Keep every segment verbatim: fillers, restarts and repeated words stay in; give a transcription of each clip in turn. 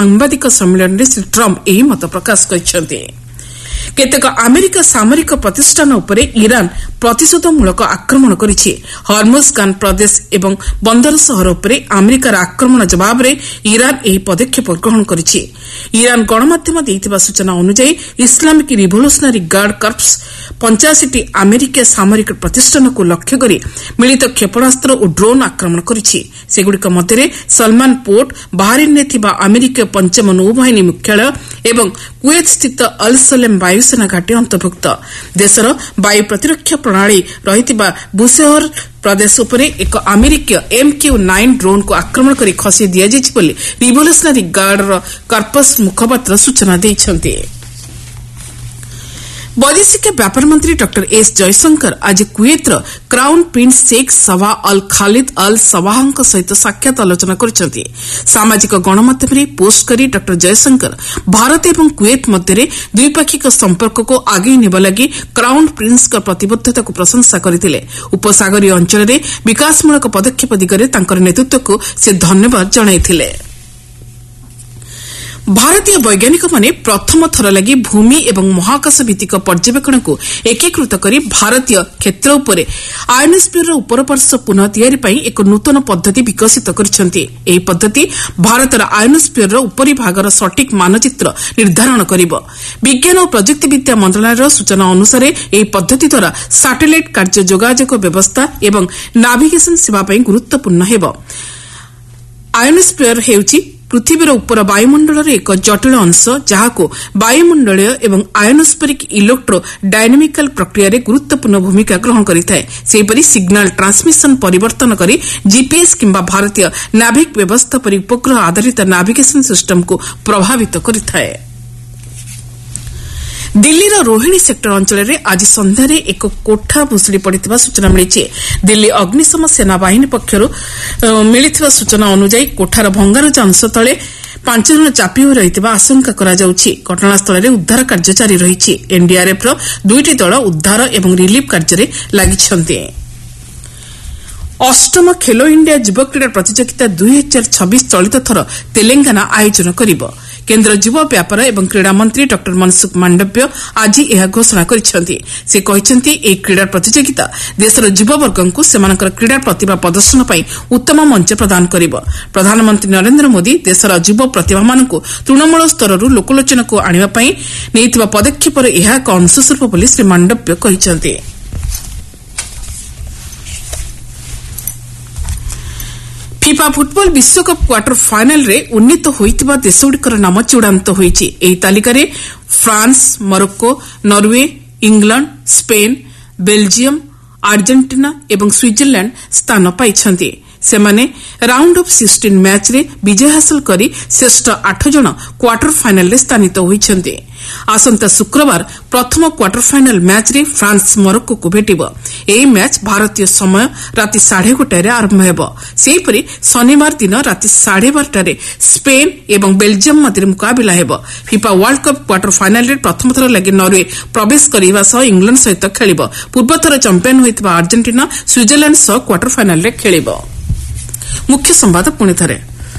ସାମ୍ବାଦିକ ସମ୍ମିଳନୀରେ ଶ୍ରୀ ଟ୍ରମ୍ପ ଏହି ମତ ପ୍ରକାଶ କରିଛନ୍ତି। କେତେକ ଆମେରିକା ସାମରିକ ପ୍ରତିଷ୍ଠାନ ଉପରେ ଇରାନ ପ୍ରତିଶୋଧମୂଳକ ଆକ୍ରମଣ କରିଛି। ହରମୁଜଗାନ ପ୍ରଦେଶ ଏବଂ ବନ୍ଦର ସହର ଉପରେ ଆମେରିକାର ଆକ୍ରମଣ ଜବାବରେ ଇରାନ ଏହି ପଦକ୍ଷେପ ଗ୍ରହଣ କରିଛି। ଇରାନ ଗଣମାଧ୍ୟମ ଦେଇଥିବା ସୂଚନା ଅନୁଯାୟୀ ଇସଲାମିକ ରିଭଲ୍ୟୁସନାରୀ ଗାର୍ଡ କର୍ପସ୍ ପଞ୍ଚାଅଶୀଟି ଆମେରିକୀୟ ସାମରିକ ପ୍ରତିଷ୍ଠାନକୁ ଲକ୍ଷ୍ୟ କରି ମିଳିତ କ୍ଷେପଣାସ୍ତ୍ର ଓ ଡ୍ରୋନ୍ ଆକ୍ରମଣ କରିଛି। ସେଗୁଡ଼ିକ ମଧ୍ୟରେ ସଲମାନ ପୋର୍ଟ, ବାହାରିନ୍ରେ ଥିବା ଆମେରିକୀୟ ପଞ୍ଚମ ନୌବାହିନୀ ମୁଖ୍ୟାଳୟ ଏବଂ କୁଏତସ୍ଥିତ ଅଲ୍ ସଲେମ୍ ବାୟୁସେନା ଘାଟି ଅନ୍ତର୍ଭୁକ୍ତ। ଦେଶର ବାୟୁ ପ୍ରତିରକ୍ଷା ପ୍ରଣାଳୀ ରହିଥିବା ବୁଶେହର ପ୍ରଦେଶ ଉପରେ ଏକ ଆମେରିକୀୟ ଏମ୍କ୍ୟୁ ନାଇନ୍ ଡ୍ରୋନ୍କୁ ଆକ୍ରମଣ କରି ଖସି ଦିଆଯାଇଛି ବୋଲି ରିଭଲ୍ୟୁସନାରୀ ଗାର୍ଡର କର୍ପସ୍ ମୁଖପାତ୍ର ସୂଚନା ଦେଇଛନ୍ତି। ବୈଦେଶିକ ବ୍ୟାପାର ମନ୍ତ୍ରୀ ଡକ୍ଟର ଏସ୍ ଜୟଶଙ୍କର ଆଜି କୁଏତ୍ର crown prince Sheikh Sabah all Khalid all ସବାହଙ୍କ ସହିତ ସାକ୍ଷାତ ଆଲୋଚନା କରିଛନ୍ତି। ସାମାଜିକ ଗଣମାଧ୍ୟମରେ ପୋଷ୍ଟ କରି ଡକ୍ଟର ଜୟଶଙ୍କର ଭାରତ ଏବଂ କୁଏତ ମଧ୍ୟରେ ଦ୍ୱିପାକ୍ଷିକ ସମ୍ପର୍କକୁ ଆଗେଇ ନେବା ଲାଗି କ୍ରାଉନ୍ ପ୍ରିନ୍ସଙ୍କ ପ୍ରତିବଦ୍ଧତାକୁ ପ୍ରଶଂସା କରିଥିଲେ। ଉପସାଗରୀୟ ଅଞ୍ଚଳରେ ବିକାଶମୂଳକ ପଦକ୍ଷେପ ଦିଗରେ ତାଙ୍କର ନେତୃତ୍ୱକୁ ସେ ଧନ୍ୟବାଦ ଜଣାଇଥିଲେ। ଭାରତୀୟ ବୈଜ୍ଞାନିକମାନେ ପ୍ରଥମ ଥର ଲାଗି ଭୂମି ଏବଂ ମହାକାଶ ଭିତ୍ତିକ ପର୍ଯ୍ୟବେକ୍ଷଣକୁ ଏକୀକୃତ କରି ଭାରତୀୟ କ୍ଷେତ୍ର ଉପରେ ଆୟୋନୋସ୍ଫିୟରର ଉପରପାର୍ଶ୍ୱ ପୁନଃ ତିଆରି ପାଇଁ ଏକ ନୂତନ ପଦ୍ଧତି ବିକଶିତ କରିଛନ୍ତି। ଏହି ପଦ୍ଧତି ଭାରତର ଆୟୋନୋସ୍ଫିୟରର ଉପରିଭାଗର ସଠିକ୍ ମାନଚିତ୍ର ନିର୍ଦ୍ଧାରଣ କରିବ। ବିଜ୍ଞାନ ଓ ପ୍ରଯୁକ୍ତିବିଦ୍ୟା ମନ୍ତ୍ରଣାଳୟର ସୂଚନା ଅନୁସାରେ ଏହି ପଦ୍ଧତି ଦ୍ୱାରା ସାଟେଲାଇଟ୍ କାର୍ଯ୍ୟ ଯୋଗାଯୋଗ ବ୍ୟବସ୍ଥା ଏବଂ ନାଭିଗେସନ ସେବା ପାଇଁ ଗୁରୁତ୍ୱପୂର୍ଣ୍ଣ ହେବ। ଆୟୋନୋସ୍ଫିୟର ହେଉଛି ପୃଥିବୀର ଉପର ବାୟୁମଣ୍ଡଳର ଏକ ଜଟିଳ ଅଂଶ, ଯାହାକୁ ବାୟୁମଣ୍ଡଳୀୟ ଏବଂ ଆୟୋନୋସ୍ଫେରିକ୍ ଇଲେକ୍ଟ୍ରୋ ଡାଇନାମିକାଲ ପ୍ରକ୍ରିୟାରେ ଗୁରୁତ୍ୱପୂର୍ଣ୍ଣ ଭୂମିକା ଗ୍ରହଣ କରିଥାଏ। ସେହିପରି ସିଗ୍ନାଲ ଟ୍ରାନ୍ସମିଶନ ପରିବର୍ତ୍ତନ କରି ଜିପିଏସ୍ କିମ୍ବା ଭାରତୀୟ ନାଭିକ୍ ବ୍ୟବସ୍ଥା ପରି ଉପଗ୍ରହ ଆଧାରିତ ନାଭିଗେସନ ସିଷ୍ଟମକୁ ପ୍ରଭାବିତ କରିଥାଏ। ଦିଲ୍ଲୀର ରୋହିଣୀ ସେକ୍ଟର ଅଞ୍ଚଳରେ ଆଜି ସନ୍ଧ୍ୟାରେ ଏକ କୋଠା ଭୁଶୁଡ଼ି ପଡ଼ିଥିବା ସୂଚନା ମିଳିଛି। ଦିଲ୍ଲୀ ଅଗ୍ନିଶମ ସେନା ବାହିନୀ ପକ୍ଷରୁ ମିଳିଥିବା ସୂଚନା ଅନୁଯାୟୀ କୋଠାର ଭଙ୍ଗାରୁଜା ଅଂଶ ତଳେ ପାଞ୍ଚ ଜଣ ଚାପି ହୋଇ ରହିଥିବା ଆଶଙ୍କା କରାଯାଉଛି। ଘଟଣାସ୍ଥଳରେ ଉଦ୍ଧାର କାର୍ଯ୍ୟ ଜାରି ରହିଛି। ଏନ୍ଡିଆର୍ଏଫ୍ର ଦୁଇଟି ଦଳ ଉଦ୍ଧାର ଏବଂ ରିଲିଫ୍ କାର୍ଯ୍ୟରେ ଲାଗିଛନ୍ତି। ଅଷ୍ଟମ ଖେଲୋ ଇଣ୍ଡିଆ ଯୁବ କ୍ରୀଡ଼ା ପ୍ରତିଯୋଗିତା ଦୁଇ ହଜାର ଛବିଶ ଚଳିତ ଥର ତେଲେଙ୍ଗାନା ଆୟୋଜନ କରିବ। କେନ୍ଦ୍ର ଯୁବ ବ୍ୟାପାର ଏବଂ କ୍ରୀଡ଼ା ମନ୍ତ୍ରୀ ଡକ୍ଟର ମନସୁଖ ମାଣ୍ଡବ୍ୟ ଆଜି ଏହା ଘୋଷଣା କରିଛନ୍ତି। ସେ କହିଛନ୍ତି ଏହି କ୍ରୀଡ଼ା ପ୍ରତିଯୋଗିତା ଦେଶର ଯୁବବର୍ଗଙ୍କୁ ସେମାନଙ୍କର କ୍ରୀଡ଼ା ପ୍ରତିଭା ପ୍ରଦର୍ଶନ ପାଇଁ ଉତ୍ତମ ମଞ୍ଚ ପ୍ରଦାନ କରିବ। ପ୍ରଧାନମନ୍ତ୍ରୀ ନରେନ୍ଦ୍ର ମୋଦି ଦେଶର ଯୁବ ପ୍ରତିଭାମାନଙ୍କୁ ତୃଣମୂଳ ସ୍ତରରୁ ଲୋକଲୋଚନକୁ ଆଣିବା ପାଇଁ ନେଇଥିବା ପଦକ୍ଷେପର ଏହା ଏକ ଅଂଶସ୍ୱରୂପ ବୋଲି ଶ୍ରୀ ମାଣ୍ଡବ୍ୟ କହିଛନ୍ତି। ଫିଫା ଫୁଟବଲ ବିଶ୍ୱକପ୍ କ୍ୱାର୍ଟର ଫାଇନାଲରେ ଉନ୍ନୀତ ହୋଇଥିବା ଦେଶଗୁଡ଼ିକର ନାମ ଚୂଡ଼ାନ୍ତ ହୋଇଛି। ଏହି ତାଲିକାରେ France, Morocco, Norway, England, Spain, Belgium, Argentina ଏବଂ ସୁଇଜରଲ୍ୟାଣ୍ଡ ସ୍ଥାନ ପାଇଛନ୍ତି। ସେମାନେ ରାଉଣ୍ଡ ଅଫ୍ ସିକ୍ସଟିନ୍ ମ୍ୟାଚ୍ରେ ବିଜୟ ହାସଲ କରି ଶ୍ରେଷ୍ଠ ଆଠ ଜଣ କ୍ୱାର୍ଟର ଫାଇନାଲରେ ସ୍ଥାନିତ ହୋଇଛନ୍ତି। ଆସନ୍ତା ଶୁକ୍ରବାର ପ୍ରଥମ କ୍ୱାର୍ଟର ଫାଇନାଲ ମ୍ୟାଚ୍ରେ ଫ୍ରାନ୍ସ ମରୋକ୍କୋକୁ ଭେଟିବ। ଏହି ମ୍ୟାଚ୍ ଭାରତୀୟ ସମୟ ରାତି ସାଢ଼େ ଗୋଟାଏରେ ଆରମ୍ଭ ହେବ। ସେହିପରି ଶନିବାର ଦିନ ରାତି ସାଢ଼େ ବାରଟାରେ ସ୍ପେନ୍ ଏବଂ ବେଲ୍ଜିୟମ୍ ମଧ୍ୟରେ ମୁକାବିଲା ହେବ। ଫିଫା ୱାର୍ଲଡ କପ୍ କ୍ୱାର୍ଟର ଫାଇନାଲରେ ପ୍ରଥମ ଥର ଲାଗି ନରୱେ ପ୍ରବେଶ କରିବା ସହ ଇଂଲଣ୍ଡ ସହିତ ଖେଳିବ। ପୂର୍ବଥର ଚମ୍ପିୟନ ହୋଇଥିବା ଆର୍ଜେଣ୍ଟିନା ସୁଇଜରଲ୍ୟାଣ୍ଡ ସହ କ୍ୱାର୍ଟର ଫାଇନାଲରେ ଖେଳିବ। ମୁଖ୍ୟ ସମ୍ବାଦ ପୁଣିଥରେ।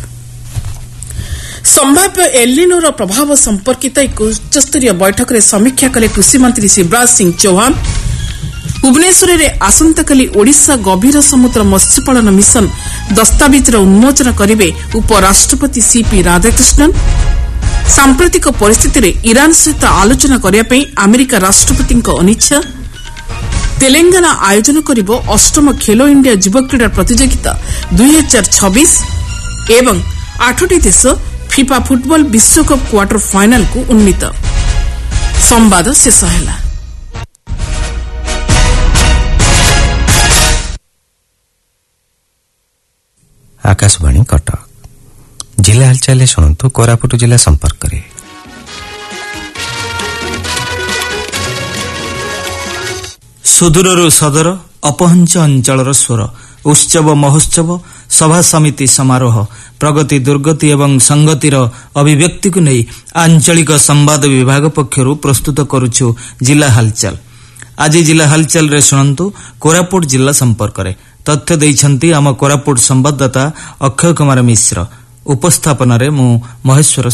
ସମ୍ଭାବ୍ୟ ଏଲ୍‌ନିନୋର ପ୍ରଭାବ ସମ୍ପର୍କିତ ଏକ ଉଚ୍ଚସ୍ତରୀୟ ବୈଠକରେ ସମୀକ୍ଷା କଲେ କୃଷିମନ୍ତ୍ରୀ ଶିବରାଜ ସିଂ ଚୌହାନ। ଭୁବନେଶ୍ୱରରେ ଆସନ୍ତାକାଲି ଓଡ଼ିଶା ଗଭୀର ସମୁଦ୍ର ମତ୍ସ୍ୟପାଳନ ମିଶନ ଦସ୍ତାବିଜର ଉନ୍ମୋଚନ କରିବେ ଉପରାଷ୍ଟ୍ରପତି ସିପି ରାଧାକୃଷ୍ଣନ୍। ସାମ୍ପ୍ରତିକ ପରିସ୍ଥିତିରେ ଇରାନ ସହିତ ଆଲୋଚନା କରିବା ପାଇଁ ଆମେରିକା ରାଷ୍ଟ୍ରପତିଙ୍କ ଅନିଚ୍ଛା। ତେଲେଙ୍ଗାନା ଆୟୋଜନ କରିବ ଅଷ୍ଟମ ଖେଲୋ ଇଣ୍ଡିଆ ଯୁବ କ୍ରୀଡ଼ା ପ୍ରତିଯୋଗିତା ଦୁଇ ହଜାର ଛବିଶ ଏବଂ ଆଠଟି ଦେଶ ଫିଫା ଫୁଟବଲ ବିଶ୍ୱକପ୍ କ୍ୱାର୍ଟର ଫାଇନାଲକୁ ଉନ୍ନୀତ। ସମ୍ବାଦ ଶେଷ ହେଲା। ଆକାଶବାଣୀ କଟକ। ଜିଲ୍ଲା ହାଲଚାଲ ଶୁଣନ୍ତୁ କୋରାପୁଟ ଜିଲ୍ଲା ସମ୍ପର୍କରେ। ସୁଦୂରରୁ ସଦର, ଅପହଞ୍ଚ ଅଞ୍ଚଳର ସ୍ୱର, ଉତ୍ସବ ମହୋତ୍ସବ, ସଭା ସମିତି ସମାରୋହ, ପ୍ରଗତି ଦୁର୍ଗତି ଏବଂ ସଂଗତିର ଅଭିବ୍ୟକ୍ତିକୁ ନେଇ ଆଞ୍ଚଳିକ ସମ୍ବାଦ ବିଭାଗ ପକ୍ଷରୁ ପ୍ରସ୍ତୁତ କରୁଛୁ ଜିଲ୍ଲା ହାଲଚାଲ। ଆଜି ଜିଲ୍ଲା ହାଲଚାଲରେ ଶୁଣନ୍ତୁ କୋରାପୁଟ ଜିଲ୍ଲା ସମ୍ପର୍କରେ। ତଥ୍ୟ ଦେଇଛନ୍ତି ଆମ କୋରାପୁଟ ସମ୍ବାଦଦାତା ଅକ୍ଷୟ କୁମାର ମିଶ୍ର। ଉପସ୍ଥାପନାରେ ମୁଁ ମହେଶ୍ୱର